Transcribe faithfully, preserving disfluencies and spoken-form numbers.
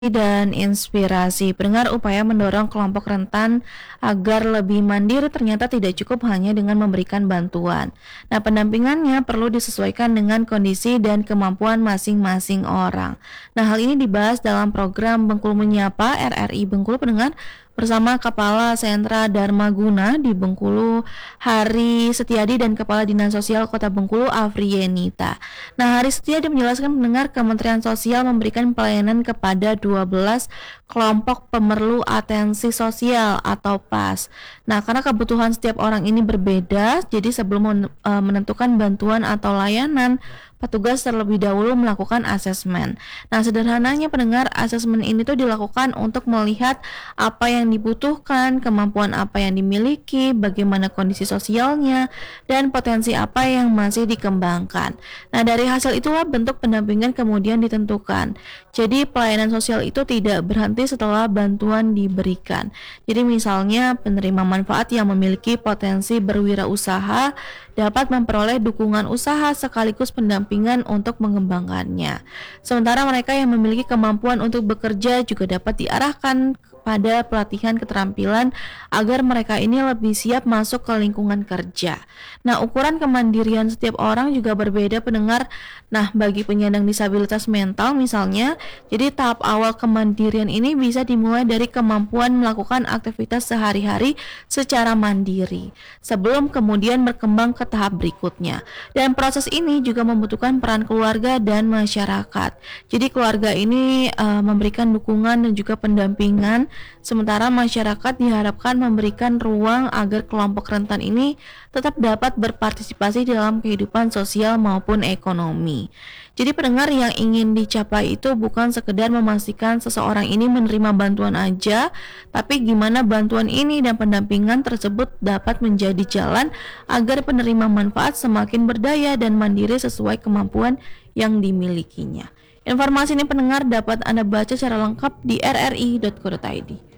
Dan inspirasi. Pendengar, upaya mendorong kelompok rentan agar lebih mandiri ternyata tidak cukup hanya dengan memberikan bantuan. Nah, pendampingannya perlu disesuaikan dengan kondisi dan kemampuan masing-masing orang. Nah, hal ini dibahas dalam program Bengkulu Menyapa R R I Bengkulu, pendengar, bersama Kepala Sentra Dharmaguna di Bengkulu, Hari Setiadi, dan Kepala Dinas Sosial Kota Bengkulu, Afriyenita. Nah, Hari Setiadi menjelaskan, pendengar, Kementerian Sosial memberikan pelayanan kepada dua belas kelompok pemerlu atensi sosial atau P A S. Nah, karena kebutuhan setiap orang ini berbeda, jadi sebelum men- eh, menentukan bantuan atau layanan, petugas terlebih dahulu melakukan asesmen. Nah, sederhananya, pendengar, asesmen ini tuh dilakukan untuk melihat apa yang dibutuhkan, kemampuan apa yang dimiliki, bagaimana kondisi sosialnya, dan potensi apa yang masih dikembangkan. Nah, dari hasil itulah bentuk pendampingan kemudian ditentukan. Jadi, pelayanan sosial itu tidak berhenti setelah bantuan diberikan. Jadi, misalnya penerima manfaat yang memiliki potensi berwirausaha dapat memperoleh dukungan usaha sekaligus pendampingan untuk mengembangkannya. Sementara mereka yang memiliki kemampuan untuk bekerja juga dapat diarahkan pada pelatihan keterampilan agar mereka ini lebih siap masuk ke lingkungan kerja. Nah, ukuran kemandirian setiap orang juga berbeda, pendengar. Nah, bagi penyandang disabilitas mental misalnya, jadi tahap awal kemandirian ini bisa dimulai dari kemampuan melakukan aktivitas sehari-hari secara mandiri, sebelum kemudian berkembang ke tahap berikutnya. Dan proses ini juga membutuhkan peran keluarga dan masyarakat. Jadi keluarga ini uh, memberikan dukungan dan juga pendampingan, sementara masyarakat diharapkan memberikan ruang agar kelompok rentan ini tetap dapat berpartisipasi dalam kehidupan sosial maupun ekonomi. Jadi pendengar, yang ingin dicapai itu bukan sekedar memastikan seseorang ini menerima bantuan aja, tapi gimana bantuan ini dan pendampingan tersebut dapat menjadi jalan agar penerima manfaat semakin berdaya dan mandiri sesuai kemampuan yang dimilikinya. Informasi ini, pendengar, dapat Anda baca secara lengkap di r r i dot co dot i d.